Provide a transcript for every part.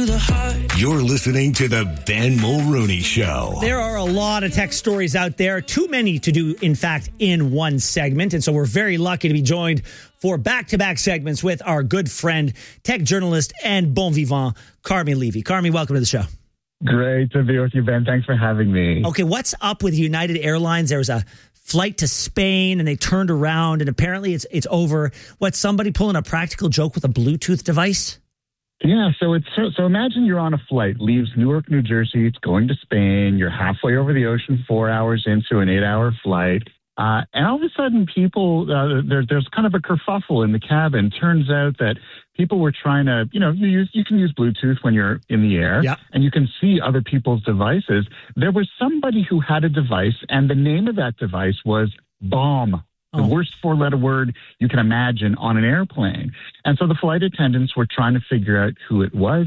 to the heart. You're listening to the Ben Mulrooney Show. There are a lot of tech stories out there, too many to do, in fact, in one segment. And so we're very lucky to be joined for back-to-back segments with our good friend, tech journalist and bon vivant, Carmi Levy. Carmi, welcome to the show. Great to be with you, Ben. Thanks for having me. Okay, what's up with United Airlines? There was a flight to Spain and they turned around and apparently it's over. What, somebody pulling a practical joke with a Bluetooth device? Yeah, so imagine you're on a flight, leaves Newark, New Jersey, it's going to Spain, you're halfway over the ocean, 4 hours into an 8-hour flight, and all of a sudden people, there's kind of a kerfuffle in the cabin. Turns out that people were trying to, you can use Bluetooth when you're in the air, yeah, and you can see other people's devices. There was somebody who had a device, and the name of that device was Bomb. The worst four-letter word you can imagine on an airplane. And so the flight attendants were trying to figure out who it was.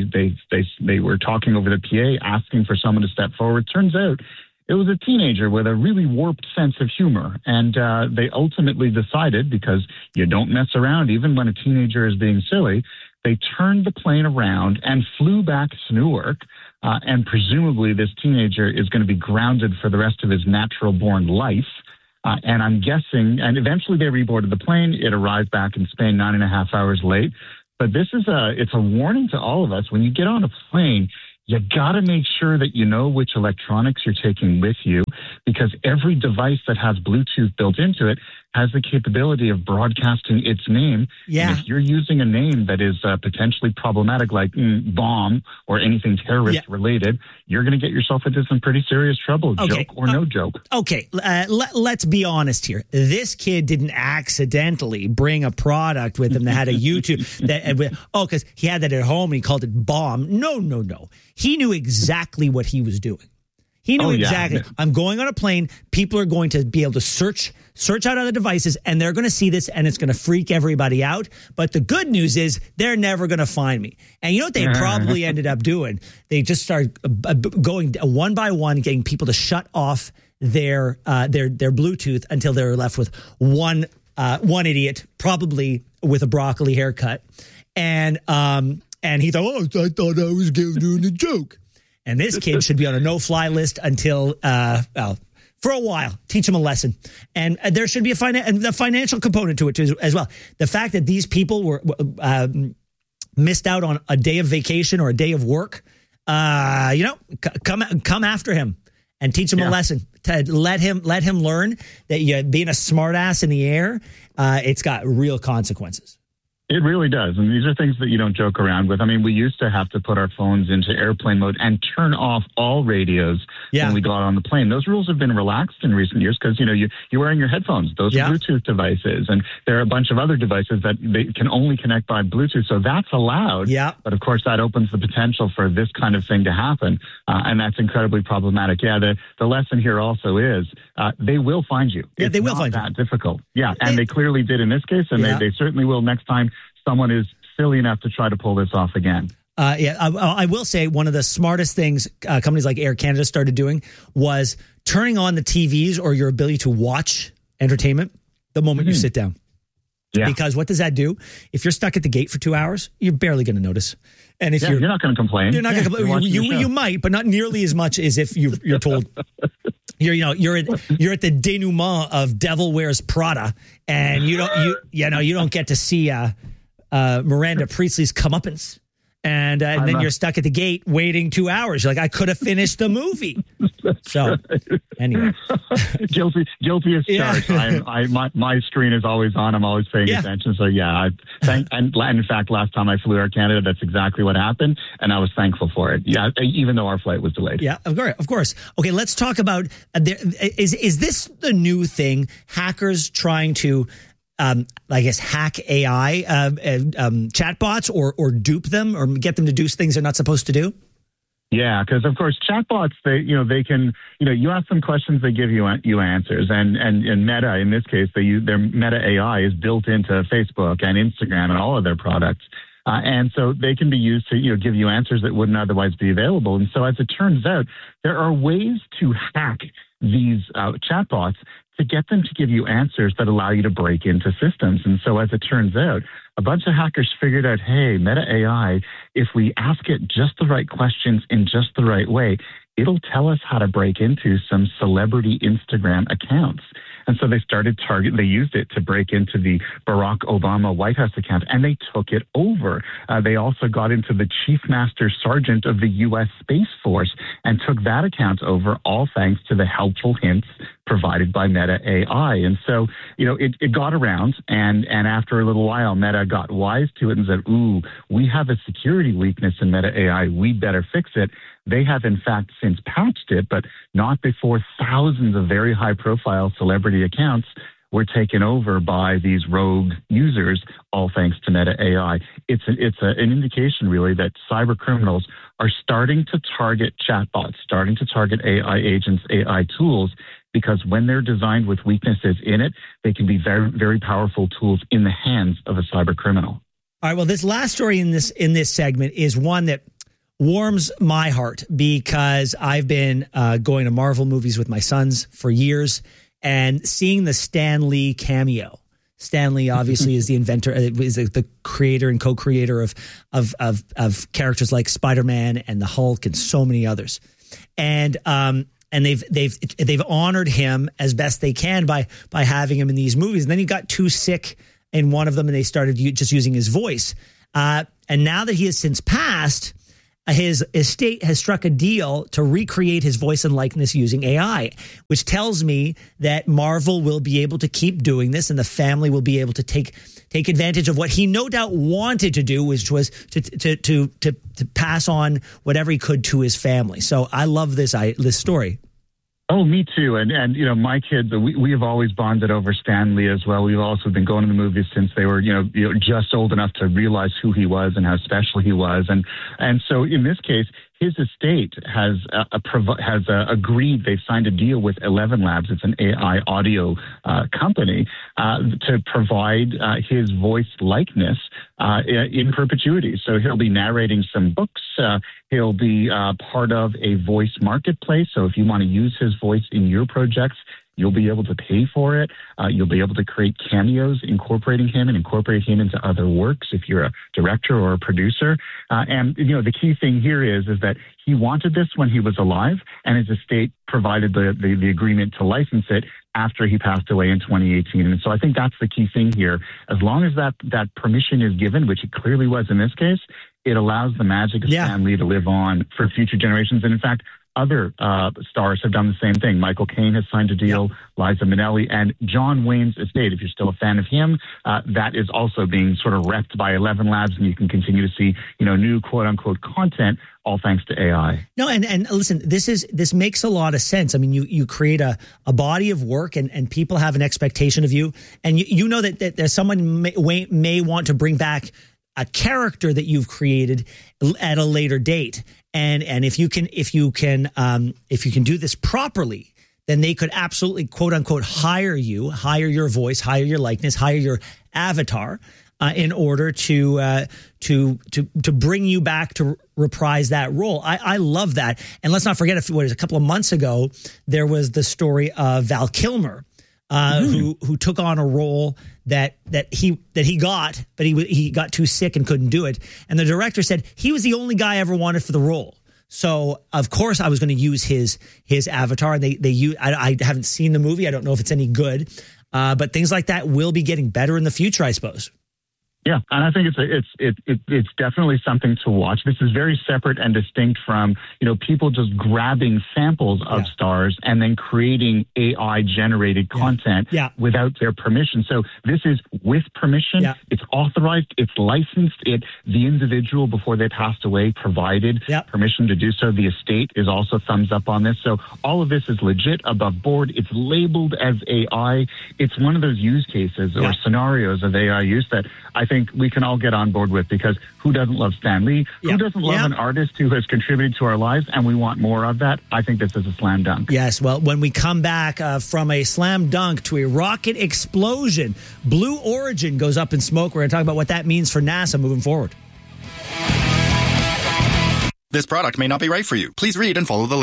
They were talking over the PA, asking for someone to step forward. Turns out it was a teenager with a really warped sense of humor. And they ultimately decided, because you don't mess around even when a teenager is being silly, they turned the plane around and flew back to Newark. And presumably this teenager is going to be grounded for the rest of his natural-born life. And I'm guessing, and eventually they reboarded the plane. It arrived back in Spain 9.5 hours late. But it's a warning to all of us. When you get on a plane, you got to make sure that you know which electronics you're taking with you, because every device that has Bluetooth built into it has the capability of broadcasting its name. Yeah. And if you're using a name that is potentially problematic, like bomb or anything terrorist related, you're going to get yourself into some pretty serious trouble, joke or no joke. Okay, let's be honest here. This kid didn't accidentally bring a product with him that had a YouTube. Because he had that at home and he called it bomb. No. He knew exactly what he was doing. He knew exactly. I'm going on a plane. People are going to be able to search out other devices, and they're going to see this, and it's going to freak everybody out. But the good news is they're never going to find me. And you know what they probably ended up doing? They just started going one by one, getting people to shut off their Bluetooth until they were left with one idiot, probably with a broccoli haircut, and he thought, I thought I was doing a joke. And this kid should be on a no-fly list until, for a while. Teach him a lesson. And there should be a financial component to it too, as well. The fact that these people were missed out on a day of vacation or a day of work, come after him and teach him a lesson. To let him learn that being a smartass in the air, it's got real consequences. It really does. And these are things that you don't joke around with. I mean, we used to have to put our phones into airplane mode and turn off all radios when we got on the plane. Those rules have been relaxed in recent years because, you're wearing your headphones. Those are Bluetooth devices. And there are a bunch of other devices that they can only connect by Bluetooth. So that's allowed. Yeah. But of course, that opens the potential for this kind of thing to happen. And that's incredibly problematic. Yeah. The lesson here also is they will find you. Yeah, they will find you. It's not that difficult. Yeah. And they clearly did in this case. And they certainly will next time someone is silly enough to try to pull this off again. I will say one of the smartest things companies like Air Canada started doing was turning on the TVs or your ability to watch entertainment the moment you sit down. Yeah. Because what does that do? If you're stuck at the gate for 2 hours, you're barely going to notice. And if you're not going to complain. You're not going to complain. You might, but not nearly as much as if you're told. You're at the denouement of Devil Wears Prada, and you don't get to see Miranda Priestley's comeuppance, and then you're stuck at the gate waiting 2 hours. You're like, I could have finished the movie. So anyway, guilty as charged. My screen is always on. I'm always paying attention. So and in fact, last time I flew Air Canada, that's exactly what happened, and I was thankful for it. Yeah, even though our flight was delayed. Yeah, of course. Okay, let's talk about is this the new thing? Hackers trying to hack AI chatbots or dupe them or get them to do things they're not supposed to do? Yeah, because of course chatbots, they can, you ask them questions, they give you answers, and Meta in this case, their Meta AI is built into Facebook and Instagram and all of their products, and so they can be used to give you answers that wouldn't otherwise be available. And so as it turns out, there are ways to hack these chatbots to get them to give you answers that allow you to break into systems. And so as it turns out, a bunch of hackers figured out, hey, Meta AI, if we ask it just the right questions in just the right way, it'll tell us how to break into some celebrity Instagram accounts. And so they they used it to break into the Barack Obama White House account, and they took it over. They also got into the Chief Master Sergeant of the U.S. Space Force and took that account over, all thanks to the helpful hints provided by Meta AI. And so, it got around, and after a little while, Meta got wise to it and said, ooh, we have a security weakness in Meta AI. We better fix it. They have, in fact, since patched it, but not before thousands of very high-profile celebrity accounts were taken over by these rogue users, all thanks to Meta AI. It's an indication, really, that cyber criminals are starting to target chatbots, starting to target AI agents, AI tools, because when they're designed with weaknesses in it, they can be very, very powerful tools in the hands of a cyber criminal. All right, well, this last story in this segment is one that warms my heart because I've been going to Marvel movies with my sons for years and seeing the Stan Lee cameo. Stan Lee obviously is the inventor, is the creator and co-creator of characters like Spider-Man and the Hulk and so many others. And they've honored him as best they can by having him in these movies. And then he got too sick in one of them and they started just using his voice. And now that he has since passed, his estate has struck a deal to recreate his voice and likeness using AI, which tells me that Marvel will be able to keep doing this and the family will be able to take advantage of what he no doubt wanted to do, which was to pass on whatever he could to his family. So I love this story. Oh, me too. And my kids, we have always bonded over Stan Lee as well. We've also been going to the movies since they were, just old enough to realize who he was and how special he was. And so in this case, his estate has agreed. They've signed a deal with 11 Labs. It's an AI audio company to provide his voice likeness in perpetuity. So he'll be narrating some books. He'll be part of a voice marketplace. So if you want to use his voice in your projects, you'll be able to pay for it. You'll be able to create cameos incorporating him and incorporate him into other works if you're a director or a producer. And the key thing here is that he wanted this when he was alive, and his estate provided the agreement to license it after he passed away in 2018. And so I think that's the key thing here. As long as that permission is given, which it clearly was in this case, it allows the magic of Stan Lee to live on for future generations. And in fact, other stars have done the same thing. Michael Caine has signed a deal, Liza Minnelli, and John Wayne's estate. If you're still a fan of him, that is also being sort of wrecked by 11 Labs, and you can continue to see, new quote-unquote content, all thanks to AI. No, and listen, this makes a lot of sense. I mean, you create a body of work, and people have an expectation of you, and you know that someone may want to bring back a character that you've created at a later date. And if you can do this properly, then they could absolutely, quote unquote, hire your voice, hire your likeness, hire your avatar in order to bring you back to reprise that role. I love that. And let's not forget, a couple of months ago, there was the story of Val Kilmer, who took on a role that he got, but he got too sick and couldn't do it. And the director said he was the only guy I ever wanted for the role. So of course I was going to use his avatar. I haven't seen the movie. I don't know if it's any good, but things like that will be getting better in the future, I suppose. Yeah, and I think it's definitely something to watch. This is very separate and distinct from, people just grabbing samples of stars and then creating AI-generated content without their permission. So this is with permission. Yeah. It's authorized. It's licensed. The individual, before they passed away, provided permission to do so. The estate is also thumbs up on this. So all of this is legit, above board. It's labeled as AI. It's one of those use cases or scenarios of AI use that I think we can all get on board with, because who doesn't love Stan Lee? Who doesn't love an artist who has contributed to our lives, and we want more of that? I think this is a slam dunk. Yes, well, when we come back from a slam dunk to a rocket explosion, Blue Origin goes up in smoke. We're going to talk about what that means for NASA moving forward. This product may not be right for you. Please read and follow the label.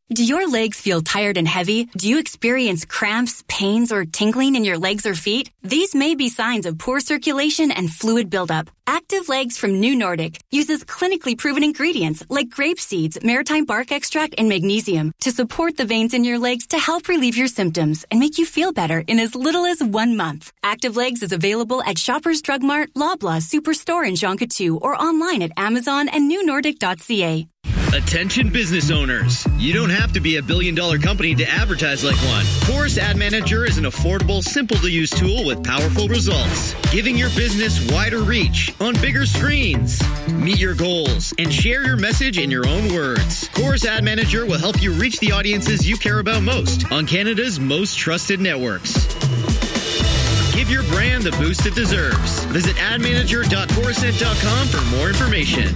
Do your legs feel tired and heavy? Do you experience cramps, pains, or tingling in your legs or feet? These may be signs of poor circulation and fluid buildup. Active Legs from New Nordic uses clinically proven ingredients like grape seeds, maritime bark extract, and magnesium to support the veins in your legs to help relieve your symptoms and make you feel better in as little as 1 month. Active Legs is available at Shoppers Drug Mart, Loblaw Superstore in Jonquière, or online at Amazon and newnordic.ca. Attention business owners. You don't have to be a billion-dollar company to advertise like one. Chorus Ad Manager is an affordable, simple-to-use tool with powerful results, giving your business wider reach on bigger screens. Meet your goals and share your message in your own words. Chorus Ad Manager will help you reach the audiences you care about most on Canada's most trusted networks. Give your brand the boost it deserves. Visit admanager.coruscant.com for more information.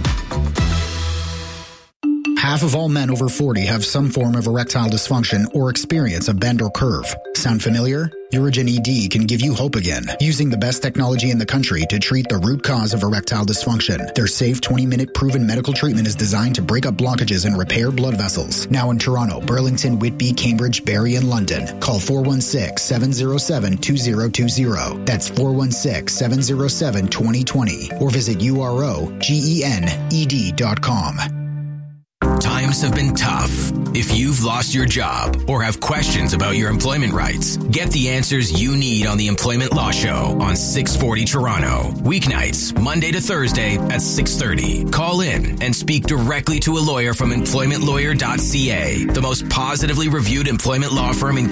Half of all men over 40 have some form of erectile dysfunction or experience a bend or curve. Sound familiar? Urigen ED can give you hope again, using the best technology in the country to treat the root cause of erectile dysfunction. Their safe 20-minute proven medical treatment is designed to break up blockages and repair blood vessels. Now in Toronto, Burlington, Whitby, Cambridge, Barrie, and London. Call 416-707-2020. That's 416-707-2020. Or visit UROGENED.com. Times have been tough. If you've lost your job or have questions about your employment rights, get the answers you need on the Employment Law Show on 640 Toronto. Weeknights, Monday to Thursday at 6:30. Call in and speak directly to a lawyer from employmentlawyer.ca, the most positively reviewed employment law firm in